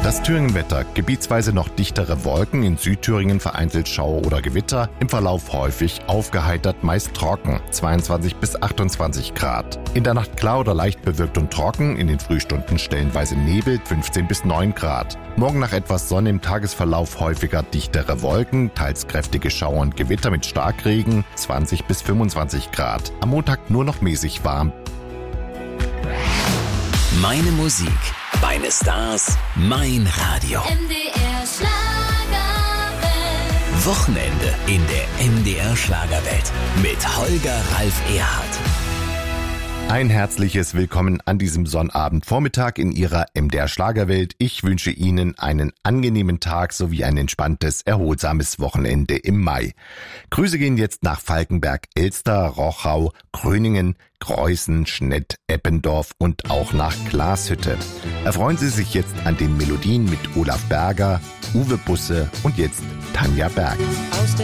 Das Thüringen-Wetter. Gebietsweise noch dichtere Wolken, in Südthüringen vereinzelt Schauer oder Gewitter, im Verlauf häufig aufgeheitert, meist trocken, 22 bis 28 Grad. In der Nacht klar oder leicht bewölkt und trocken, in den Frühstunden stellenweise Nebel, 15 bis 9 Grad. Morgen nach etwas Sonne, im Tagesverlauf häufiger dichtere Wolken, teils kräftige Schauer und Gewitter mit Starkregen, 20 bis 25 Grad. Am Montag nur noch mäßig warm. Meine Musik, meine Stars, mein Radio. MDR Schlagerwelt. Wochenende in der MDR Schlagerwelt mit Holger Ralf Erhardt. Ein herzliches Willkommen an diesem Sonnabendvormittag in Ihrer MDR Schlagerwelt. Ich wünsche Ihnen einen angenehmen Tag sowie ein entspanntes, erholsames Wochenende im Mai. Grüße gehen jetzt nach Falkenberg, Elster, Rochau, Gröningen, Greußen, Schnett, Eppendorf und auch nach Glashütte. Erfreuen Sie sich jetzt an den Melodien mit Olaf Berger, Uwe Busse und jetzt Tanja Berg.